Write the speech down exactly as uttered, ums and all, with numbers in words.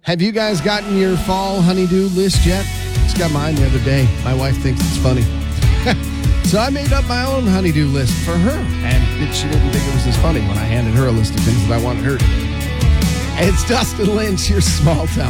Have you guys gotten your fall honeydew list yet? Just got mine the other day. My wife thinks it's funny. So I made up my own honeydew list for her, and it, she didn't think it was as funny when I handed her a list of things that I wanted her to do. It's Dustin Lynch, your small town